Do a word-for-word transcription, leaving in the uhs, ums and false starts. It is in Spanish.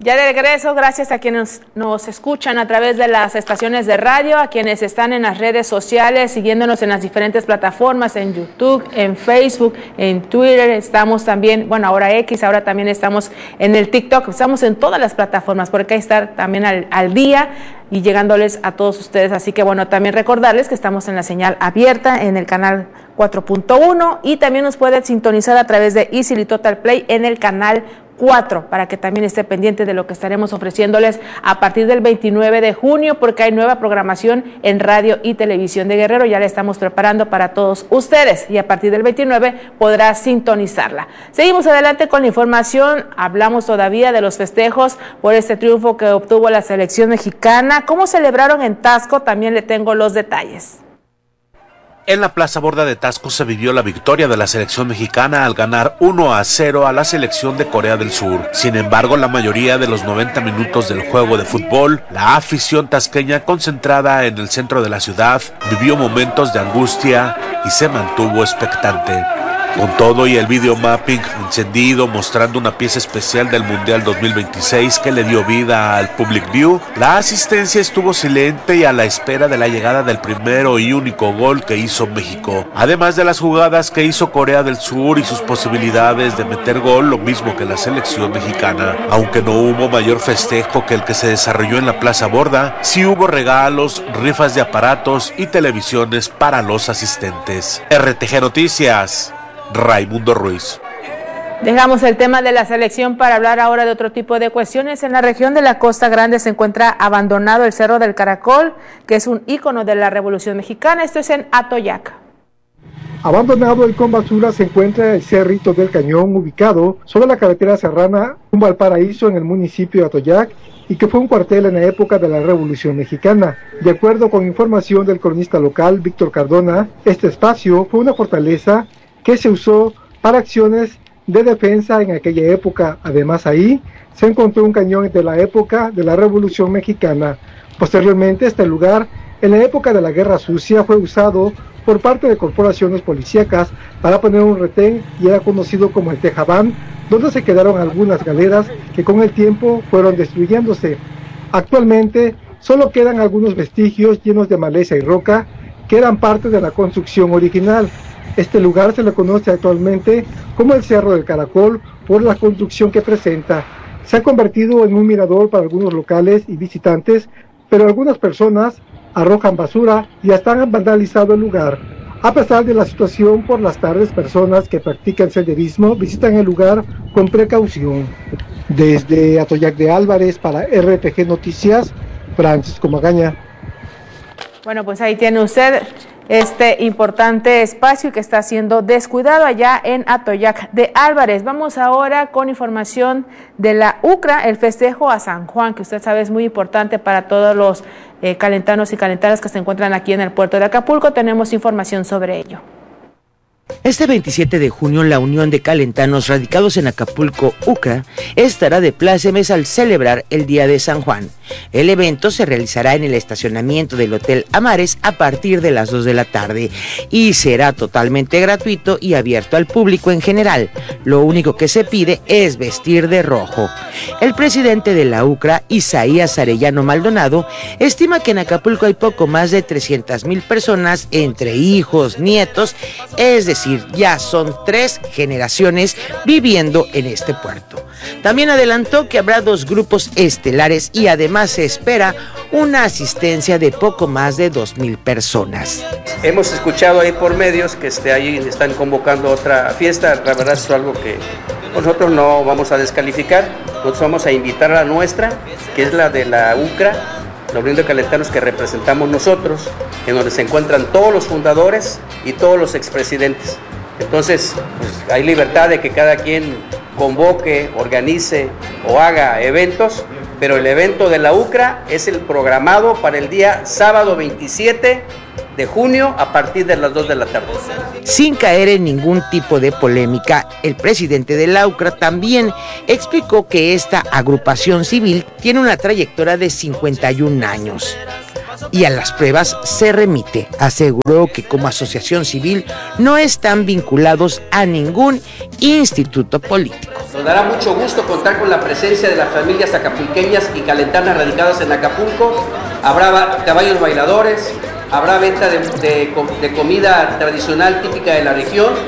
Ya de regreso, gracias a quienes nos escuchan a través de las estaciones de radio, a quienes están en las redes sociales, siguiéndonos en las diferentes plataformas, en YouTube, en Facebook, en Twitter, estamos también, bueno, ahora X, ahora también estamos en el TikTok, estamos en todas las plataformas, porque hay que estar también al, al día y llegándoles a todos ustedes. Así que bueno, también recordarles que estamos en la señal abierta en el canal cuatro punto uno y también nos pueden sintonizar a través de Easy Total Play en el canal cuatro, para que también esté pendiente de lo que estaremos ofreciéndoles a partir del veintinueve de junio, porque hay nueva programación en radio y televisión de Guerrero, ya la estamos preparando para todos ustedes y a partir del veintinueve podrá sintonizarla. Seguimos adelante con la información, hablamos todavía de los festejos por este triunfo que obtuvo la selección mexicana. ¿Cómo celebraron en Taxco? También le tengo los detalles. En la Plaza Borda de Taxco se vivió la victoria de la selección mexicana al ganar uno a cero a la selección de Corea del Sur. Sin embargo, la mayoría de los noventa minutos del juego de fútbol, la afición tasqueña concentrada en el centro de la ciudad vivió momentos de angustia y se mantuvo expectante. Con todo y el video mapping encendido mostrando una pieza especial del Mundial dos mil veintiséis que le dio vida al Public View, la asistencia estuvo silente y a la espera de la llegada del primero y único gol que hizo México. Además de las jugadas que hizo Corea del Sur y sus posibilidades de meter gol, lo mismo que la selección mexicana. Aunque no hubo mayor festejo que el que se desarrolló en la Plaza Borda, sí hubo regalos, rifas de aparatos y televisiones para los asistentes. R T G Noticias, Raimundo Ruiz. Dejamos el tema de la selección para hablar ahora de otro tipo de cuestiones. En la región de la Costa Grande se encuentra abandonado el Cerro del Caracol, que es un ícono de la Revolución Mexicana. Esto es en Atoyac. Abandonado y con basura se encuentra el Cerrito del Cañón, ubicado sobre la carretera serrana rumbo al Paraíso en el municipio de Atoyac, y que fue un cuartel en la época de la Revolución Mexicana. De acuerdo con información del cronista local Víctor Cardona, este espacio fue una fortaleza que se usó para acciones de defensa en aquella época. Además, ahí se encontró un cañón de la época de la Revolución Mexicana. Posteriormente, este lugar, en la época de la Guerra Sucia, fue usado por parte de corporaciones policíacas para poner un retén y era conocido como el Tejabán, donde se quedaron algunas galeras que con el tiempo fueron destruyéndose. Actualmente, solo quedan algunos vestigios llenos de maleza y roca que eran parte de la construcción original. Este lugar se le conoce actualmente como el Cerro del Caracol por la construcción que presenta. Se ha convertido en un mirador para algunos locales y visitantes, pero algunas personas arrojan basura y hasta han vandalizado el lugar. A pesar de la situación, por las tardes personas que practican senderismo visitan el lugar con precaución. Desde Atoyac de Álvarez para R T G Noticias, Francisco Magaña. Bueno, pues ahí tiene usted este importante espacio que está siendo descuidado allá en Atoyac de Álvarez. Vamos ahora con información de la U C R A, el festejo a San Juan, que usted sabe es muy importante para todos los eh, calentanos y calentanas que se encuentran aquí en el puerto de Acapulco. Tenemos información sobre ello. Este veintisiete de junio, la Unión de Calentanos radicados en Acapulco, U C R A, estará de plácemes al celebrar el Día de San Juan. El evento se realizará en el estacionamiento del Hotel Amares a partir de las dos de la tarde y será totalmente gratuito y abierto al público en general. Lo único que se pide es vestir de rojo. El presidente de la U C R A, Isaías Arellano Maldonado, estima que en Acapulco hay poco más de trescientas mil personas entre hijos, nietos, es decir, ya son tres generaciones viviendo en este puerto. También adelantó que habrá dos grupos estelares y además se espera una asistencia de poco más de dos mil personas. Hemos escuchado ahí por medios que este, ahí están convocando otra fiesta. La verdad es algo que nosotros no vamos a descalificar. Nosotros vamos a invitar a la nuestra, que es la de la U C R A, la Unión de Calentanos que representamos nosotros, en donde se encuentran todos los fundadores y todos los expresidentes. Entonces, pues, hay libertad de que cada quien convoque, organice o haga eventos, pero el evento de la U C R A es el programado para el día sábado veintisiete de junio a partir de las dos de la tarde. Sin caer en ningún tipo de polémica, el presidente de la U C R A también explicó que esta agrupación civil tiene una trayectoria de cincuenta y un años. y a las pruebas se remite. Aseguró que como asociación civil no están vinculados a ningún instituto político. Nos dará mucho gusto contar con la presencia de las familias acapulqueñas y calentanas radicadas en Acapulco. Habrá caballos bailadores, habrá venta de, de, de comida tradicional típica de la región.